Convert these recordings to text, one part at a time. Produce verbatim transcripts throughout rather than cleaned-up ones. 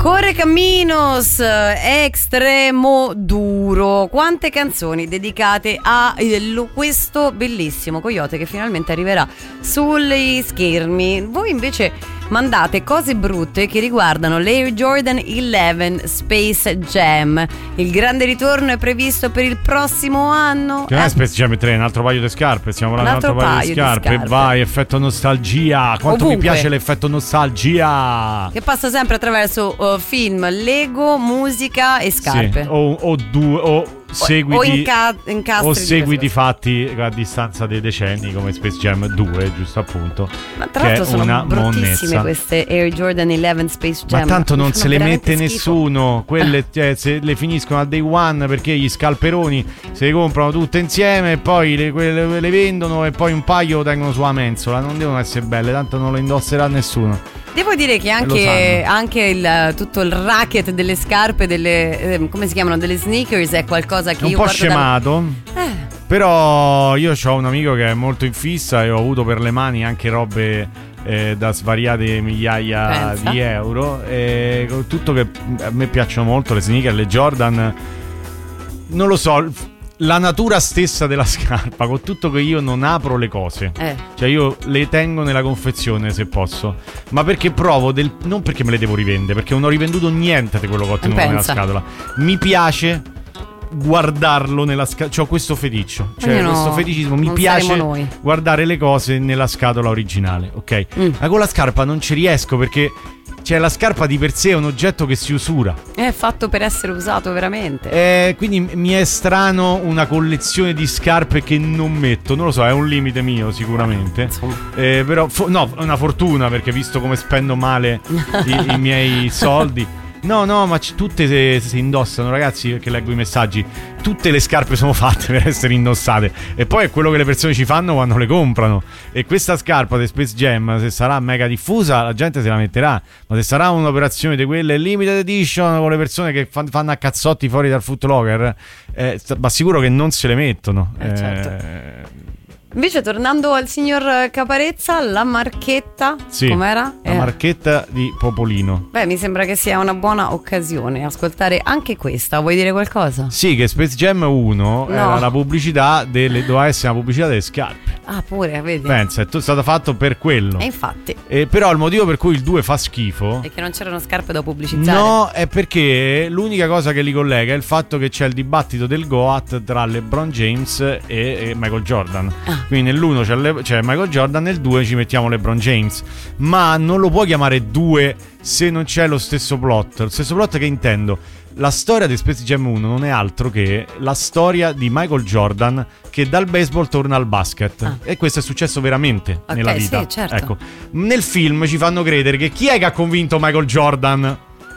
Corre Caminos, Extremo Duro. Quante canzoni dedicate a questo bellissimo coyote che finalmente arriverà sugli schermi. Voi invece mandate cose brutte che riguardano l'Air Jordan undici Space Jam. Il grande ritorno è previsto per il prossimo anno. Che non è Space Jam tre, un altro paio di scarpe. Stiamo parlando di un altro paio, paio di scarpe. E vai, effetto nostalgia. Quanto Ovunque. Mi piace l'effetto nostalgia. Che passa sempre attraverso uh, film, Lego, musica e scarpe. Sì. O, o due o seguiti o, inca- o seguiti fatti a distanza dei decenni come Space Jam due, giusto appunto. Ma tra l'altro sono una bruttissime monnezza. Queste Air Jordan undici Space Jam. Ma tanto non se le mette schifo. nessuno. Quelle eh, se le finiscono al day one perché gli scalperoni se le comprano tutte insieme e poi le, quelle, le vendono e poi un paio lo tengono sulla mensola. Non devono essere belle, tanto non le indosserà nessuno. Devo dire che anche, anche il, tutto il racket delle scarpe, delle eh, come si chiamano, delle sneakers è qualcosa che è un io po' guardo scemato da... eh. Però io ho un amico che è molto in fissa e ho avuto per le mani anche robe eh, da svariate migliaia Pensa. di euro e tutto che a me piacciono molto le sneaker, le Jordan, non lo so, la natura stessa della scarpa, con tutto che io non apro le cose, eh. cioè io le tengo nella confezione se posso, ma perché provo del, non perché me le devo rivendere, perché non ho rivenduto niente di quello che ho tenuto Pensa. nella scatola. Mi piace guardarlo nella scatola, c'ho questo feticcio, cioè no, questo feticismo, mi non piace noi. guardare le cose nella scatola originale, ok? Mm. Ma con la scarpa non ci riesco perché cioè la scarpa di per sé è un oggetto che si usura. È fatto per essere usato veramente. Eh, quindi mi è strano una collezione di scarpe che non metto. Non lo so, è un limite mio sicuramente. Eh, però fo- no, è una fortuna perché visto come spendo male i, i miei soldi. No, no, ma c- tutte se, si indossano, ragazzi, perché leggo i messaggi. Tutte le scarpe sono fatte per essere indossate. E poi è quello che le persone ci fanno quando le comprano. E questa scarpa di Space Jam, se sarà mega diffusa, la gente se la metterà. Ma se sarà un'operazione di quelle limited edition con le persone che fan- fanno a cazzotti fuori dal Foot Locker, eh, ma sicuro che non se le mettono. Eh, certo. Eh, Invece tornando al signor Caparezza, la marchetta, sì, com'era? La Eh. marchetta di Popolino. Beh, mi sembra che sia una buona occasione ascoltare anche questa. Vuoi dire qualcosa? Sì, che Space Jam uno No. era la pubblicità delle, doveva essere una pubblicità delle scarpe. Ah, pure, vedi? Pensa, è tutto stato fatto per quello. E infatti. Eh, però il motivo per cui il due fa schifo E che non c'erano scarpe da pubblicizzare. no, è perché l'unica cosa che li collega è il fatto che c'è il dibattito del GOAT tra LeBron James e, e Michael Jordan. Ah. Quindi nell'uno c'è, Le- c'è Michael Jordan, nel due ci mettiamo LeBron James. Ma non lo puoi chiamare due se non c'è lo stesso plot. Lo stesso plot che intendo. La storia di Space Jam uno non è altro che la storia di Michael Jordan che dal baseball torna al basket. Ah. E questo è successo veramente Ok, nella vita. sì, certo. Ecco, nel film ci fanno credere che chi è che ha convinto Michael Jordan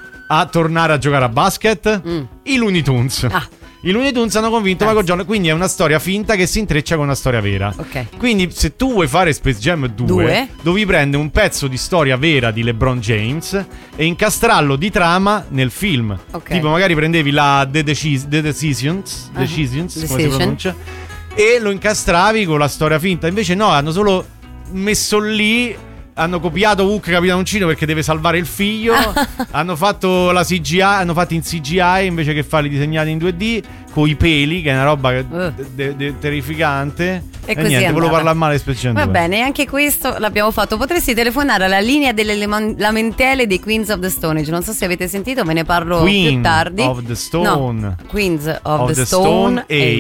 a tornare a giocare a basket? Mm. I Looney Tunes. Ah. I Looney Tunes hanno convinto Grazie. Michael Jordan, quindi è una storia finta che si intreccia con una storia vera. Ok. Quindi se tu vuoi fare Space Jam due, Due. devi prendere un pezzo di storia vera di LeBron James e incastrarlo di trama nel film. Ok. Tipo magari prendevi la The, Decis- The Decisions, Uh-huh. Decisions come si Decision. pronuncia, e lo incastravi con la storia finta. Invece no, hanno solo messo lì, hanno copiato Hook Capitanoncino perché deve salvare il figlio. Hanno fatto la C G I, hanno fatto in C G I invece che farli disegnati in due D con i peli, che è una roba che- Uh. de- de- terrificante. E E, così niente, è volevo andata. parlare male di Space Jam Va due. bene, anche questo l'abbiamo fatto. Potresti telefonare alla linea delle leman- lamentele dei Queens of the Stone Age. Non so se avete sentito, ve ne parlo Queen più tardi. of the Stone No, Queens of, of the, the Stone, Stone Age.